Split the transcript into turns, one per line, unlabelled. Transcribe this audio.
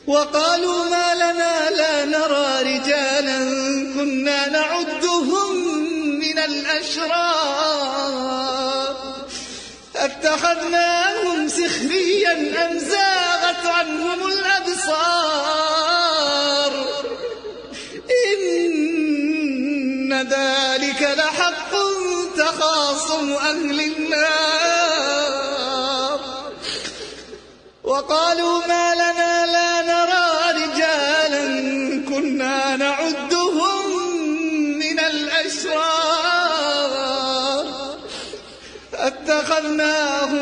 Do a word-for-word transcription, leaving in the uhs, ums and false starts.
وقالوا ما لنا لا نرى رجالا كنا نعدهم من الأشرار أتخذناهم سخريا أم زاغت عنهم الأبصار إن ذلك لحق تخاصم أهل النار وقالوا ما لنا لا نرى رجالا كنا نعدهم من الأشرار أتخذناهم